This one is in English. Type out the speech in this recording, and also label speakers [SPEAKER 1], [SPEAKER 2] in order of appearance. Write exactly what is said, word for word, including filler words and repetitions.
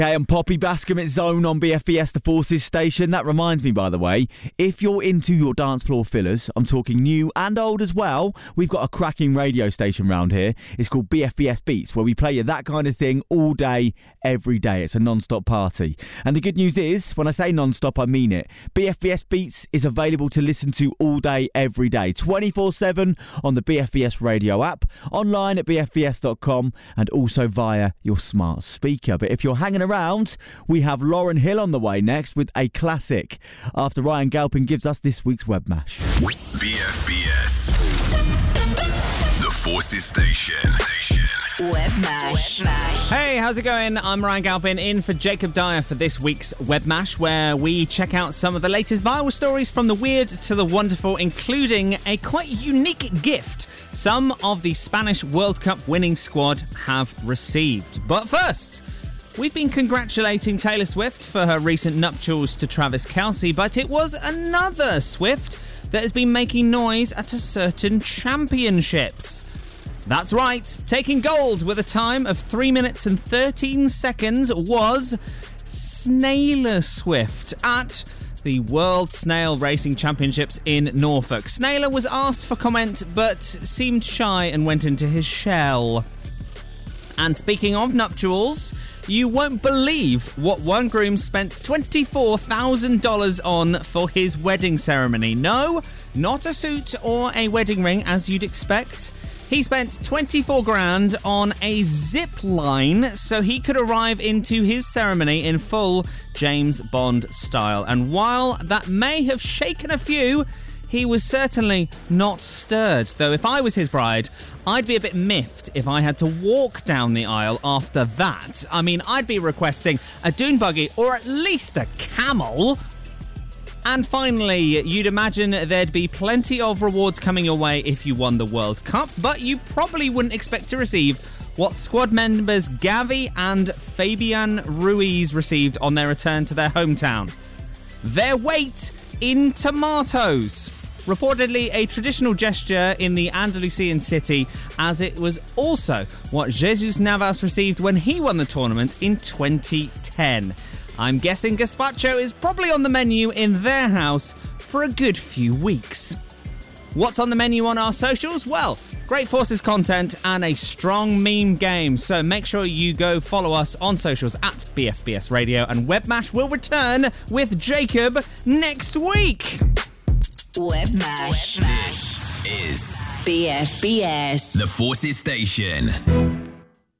[SPEAKER 1] Okay, and Poppy Bascom at Zone on B F B S, the Forces station. That reminds me, by the way, if you're into your dance floor fillers, I'm talking new and old as well, we've got a cracking radio station round here. It's called B F B S Beats, where we play you that kind of thing all day, every day. It's a non-stop party. And the good news is, when I say non-stop, I mean it. B F B S Beats is available to listen to all day, every day, twenty-four seven on the B F B S radio app, online at b f b s dot com, and also via your smart speaker. But if you're hanging around, Around, we have Lauren Hill on the way next with a classic after Ryan Galpin gives us this week's Web Mash.
[SPEAKER 2] B F B S, the Forces station.
[SPEAKER 3] Web Mash.
[SPEAKER 4] Hey, how's it going? I'm Ryan Galpin in for Jacob Dyer for this week's Web Mash, where we check out some of the latest viral stories from the weird to the wonderful, including a quite unique gift some of the Spanish World Cup winning squad have received. But first, we've been congratulating Taylor Swift for her recent nuptials to Travis Kelce, but it was another Swift that has been making noise at a certain championships. That's right, taking gold with a time of three minutes and thirteen seconds was Snailer Swift at the World Snail Racing Championships in Norfolk. Snailer was asked for comment, but seemed shy and went into his shell. And speaking of nuptials, you won't believe what one groom spent twenty-four thousand dollars on for his wedding ceremony. No, not a suit or a wedding ring as you'd expect. He spent twenty-four grand on a zip line so he could arrive into his ceremony in full James Bond style. And while that may have shaken a few, he was certainly not stirred, though if I was his bride, I'd be a bit miffed if I had to walk down the aisle after that. I mean, I'd be requesting a dune buggy or at least a camel. And finally, you'd imagine there'd be plenty of rewards coming your way if you won the World Cup, but you probably wouldn't expect to receive what squad members Gavi and Fabian Ruiz received on their return to their hometown. Their weight in tomatoes. Reportedly a traditional gesture in the Andalusian city, as it was also what Jesus Navas received when he won the tournament in twenty ten. I'm guessing gazpacho is probably on the menu in their house for a good few weeks. What's on the menu on our socials? Well, great Forces content and a strong meme game, so make sure you go follow us on socials at B F B S Radio, and Webmash will return with Jacob next week.
[SPEAKER 3] Webmash.
[SPEAKER 2] This is
[SPEAKER 3] B F B S,
[SPEAKER 2] the Forces station.